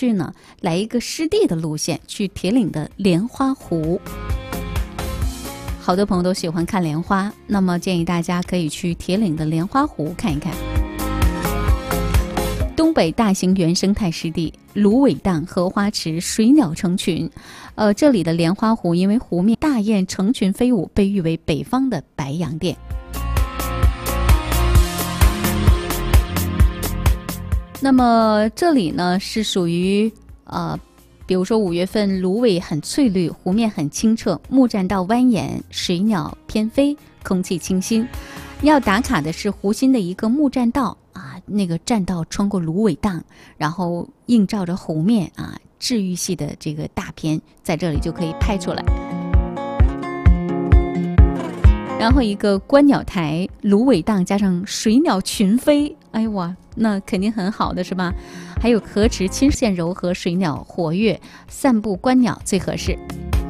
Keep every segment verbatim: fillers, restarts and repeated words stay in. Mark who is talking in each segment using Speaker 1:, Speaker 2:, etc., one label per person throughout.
Speaker 1: 去呢，来一个湿地的路线，去铁岭的莲花湖。好多朋友都喜欢看莲花，那么建议大家可以去铁岭的莲花湖看一看。东北大型原生态湿地芦苇荡荷花池水鸟成群，呃，这里的莲花湖因为湖面大雁成群飞舞，被誉为北方的白洋淀。那么这里呢是属于呃，比如说五月份芦苇很翠绿，湖面很清澈，木栈道蜿蜒，水鸟翩飞，空气清新。要打卡的是湖心的一个木栈道啊，那个栈道穿过芦苇荡，然后映照着湖面啊，治愈系的这个大片在这里就可以拍出来。然后一个观鸟台，芦苇荡加上水鸟群飞，哎哇，那肯定很好的是吧？还有河池亲线柔和，水鸟活跃，散步观鸟最合适。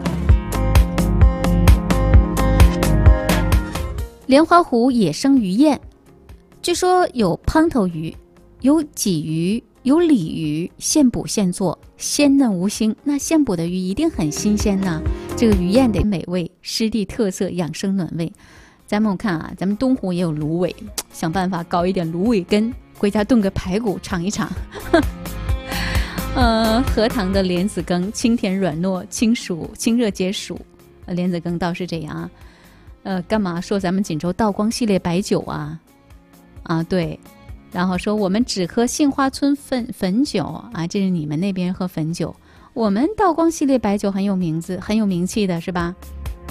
Speaker 1: 莲花湖野生鱼宴，据说有胖头鱼，有鲫鱼，有鲤鱼，现捕现做，鲜嫩无腥。那现捕的鱼一定很新鲜呢，这个鱼宴得美味，湿地特色，养生暖胃。咱们看啊，咱们东湖也有芦苇，想办法搞一点芦苇根，回家炖个排骨尝一尝。呃，荷塘的莲子羹，清甜软糯，清暑清热解暑。呃，莲子羹倒是这样啊。呃，干嘛说咱们锦州道光系列白酒啊？啊，对，然后说我们只喝杏花村汾汾酒啊，这是你们那边喝汾酒，我们道光系列白酒很有名字，很有名气的是吧？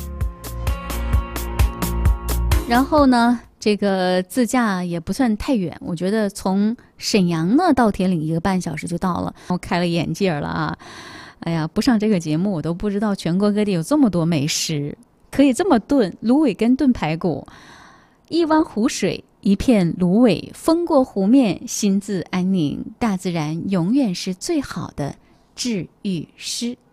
Speaker 1: 然后呢，这个自驾也不算太远，我觉得从沈阳呢到铁岭一个半小时就到了，我开了眼界了啊！哎呀，不上这个节目我都不知道全国各地有这么多美食。可以这么炖，芦苇根炖排骨，一湾湖水，一片芦苇，风过湖面，心自安宁。大自然永远是最好的治愈师。